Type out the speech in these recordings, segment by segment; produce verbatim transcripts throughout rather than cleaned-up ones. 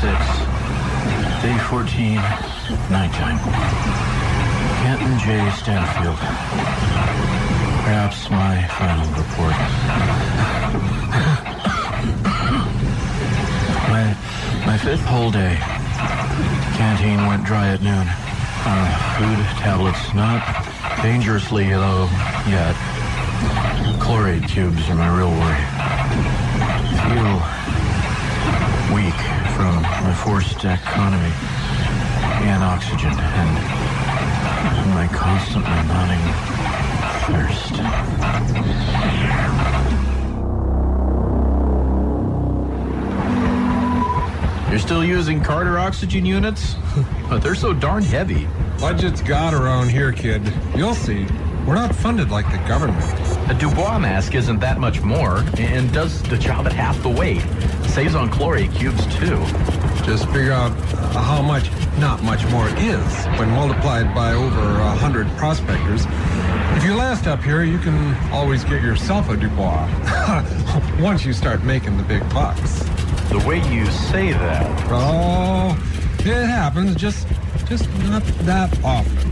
six, day fourteen, nighttime. Canton J. Stanfield. Perhaps my final report. my, my fifth whole day. Canteen went dry at noon. Uh, food, tablets, not dangerously low yet. Chloride cubes are my real worry. Feel weak from my forced economy and oxygen and my constantly mounting thirst. You're still using Carter oxygen units? But they're so darn heavy. Budget's got around here, kid. You'll see. We're not funded like the government. A Dubois mask isn't that much more and does the job at half the weight. Saves on chlorate cubes, too. Just figure out uh, how much not much more is when multiplied by over a hundred prospectors. If you last up here, you can always get yourself a Dubois. Once you start making the big bucks. The way you say that. Oh, it happens, just, just not that often.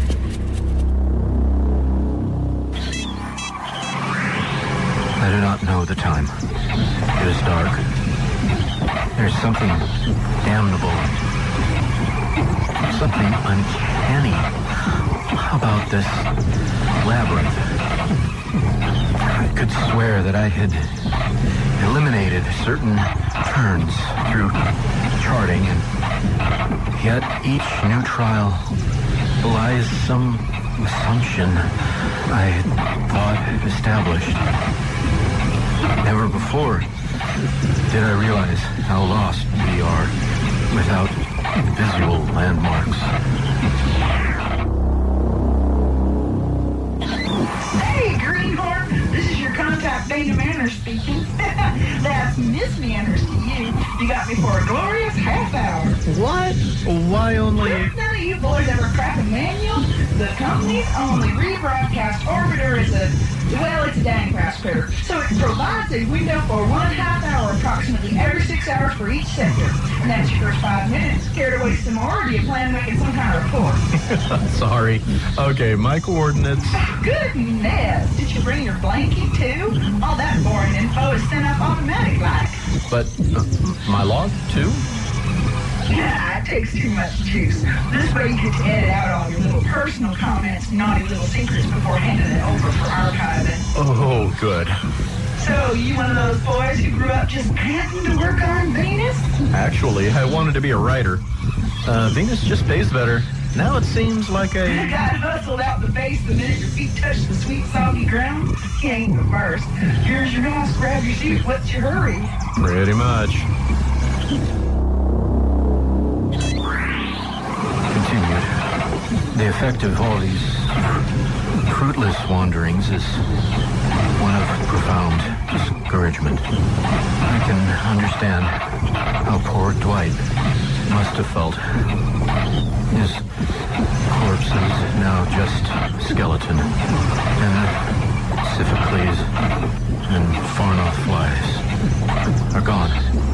I do not know the time. It is dark. There's something damnable, something uncanny about this labyrinth. I could swear that I had eliminated certain turns through charting, and yet each new trial belies some assumption I had thought established. Never before did I realize how lost we are without visual landmarks. Hey, Greenhorn, this is your contact Dana Manners speaking. That's Miss Manners to you. You got me for a glorious half hour. What? Why only... None of you boys ever crack a manual? The company's only rebroadcast orbiter is a... Well, it's a dang fast critter. So it provides a window for one half hour approximately every six hours for each sector. And that's your first five minutes. Care to wait some more, or do you plan on making some kind of report? Sorry. Okay, my coordinates. Goodness. Did you bring your blankie, too? All that boring info is sent up automatic like. But uh, my log, too? Yeah, it takes too much juice. This way you get to edit out all your little personal comments, naughty little secrets before handing it over for archiving. Oh, good. So, you one of those boys who grew up just panting to work on Venus? Actually, I wanted to be a writer. Uh, Venus just pays better. Now it seems like a... You got hustled out the base the minute your feet touched the sweet, soggy ground? He ain't the first. Here's your mouse, grab your seat, what's your hurry? Pretty much. Continued. The effect of all these fruitless wanderings is one of profound discouragement. I can understand how poor Dwight must have felt. His corpse is now just skeleton, and Siphocles and Farnoth flies are gone.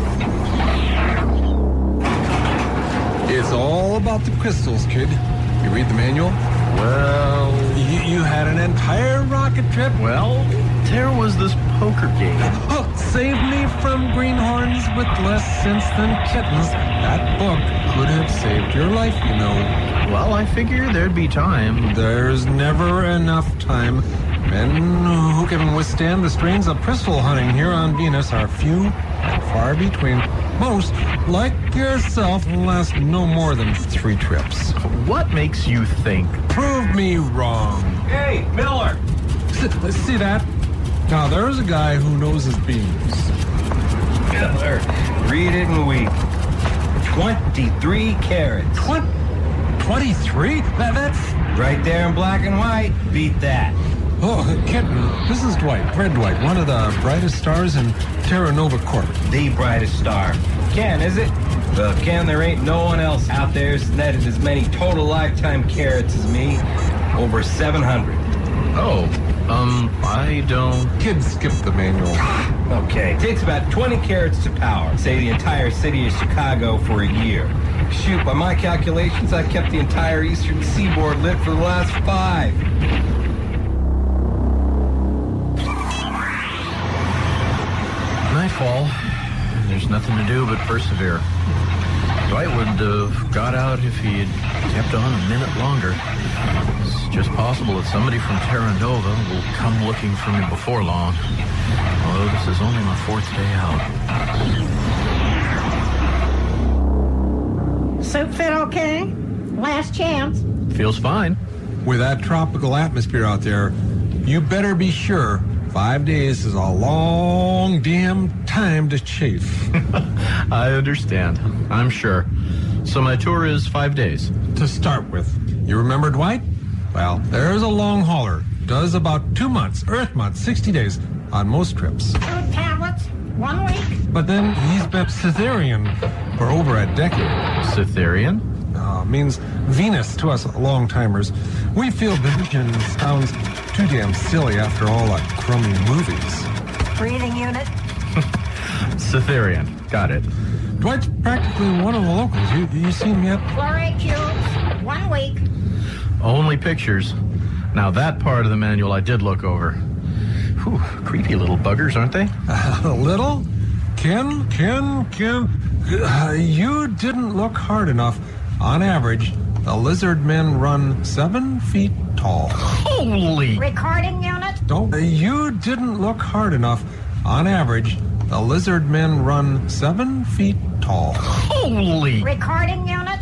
It's all about the crystals, kid. You read the manual? Well... You, you had an entire rocket trip? Well, there was this poker game. Oh, save me from greenhorns with less sense than kittens. That book could have saved your life, you know. Well, I figured there'd be time. There's never enough time. Men who can withstand the strains of crystal hunting here on Venus are few and far between. Most, like yourself, last no more than three trips. What makes you think? Prove me wrong. Hey, Miller! S- see that? Now, there's a guy who knows his beans. Miller, read it and weep. twenty-three carats. What? twenty-three? That, that's... Right there in black and white. Beat that. Oh, Kitten, this is Dwight, Red Dwight, one of the brightest stars in Terra Nova Corp. The brightest star. Ken, is it? Well, Ken, there ain't no one else out there that's netted as many total lifetime carats as me. Over seven hundred. Oh, Um, I don't... Kids skip the manual. Okay, takes about twenty carats to power. Say the entire city of Chicago for a year. Shoot, by my calculations, I've kept the entire eastern seaboard lit for the last five. Nightfall. There's nothing to do but persevere. Dwight would have got out if he had kept on a minute longer. It's just possible that somebody from Terra Nova will come looking for me before long. Although this is only my fourth day out. Soup fit okay? Last chance. Feels fine. With that tropical atmosphere out there, you better be sure five days is a long damn time to chafe. I understand. I'm sure. So my tour is five days. To start with. You remember Dwight? Well, there's a long hauler. Does about two months, Earth months, sixty days on most trips. Two tablets, one week. But then he's been Cytherean for over a decade. Cytherean? Uh, means Venus to us long-timers. We feel Vision sounds too damn silly after all the crummy movies. Breathing unit. Cytherean. Got it. Dwight's practically one of the locals. You, you seen him yet? Chlorate cubes, one week. Only pictures. Now that part of the manual I did look over. Whew, creepy little buggers, aren't they? A little? Ken, Ken, Ken, uh, you didn't look hard enough. On average, the lizard men run seven feet tall. Holy! Recording unit. Don't. Uh, you didn't look hard enough. On average, the lizard men run seven feet tall. Holy! Recording unit.